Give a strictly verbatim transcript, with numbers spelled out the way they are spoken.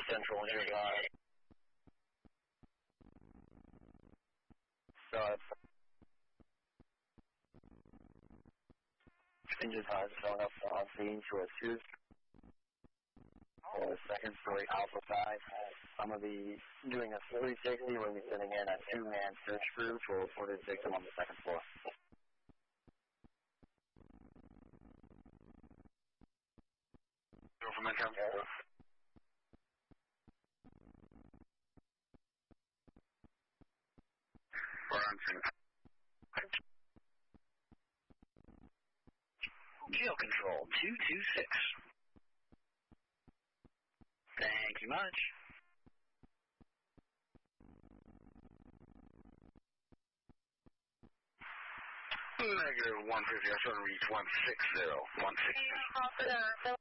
Central, here you are. So it's engine cars showing up on scene to assist. On the second story Alpha five, I'm going to be doing a three sixty. We're going to be sending in a two-man search crew for a reported victim on the second floor. Go from income. Geo Control two two six. Thank you much. Negative one fifty, I'm trying to reach one sixty. one sixty.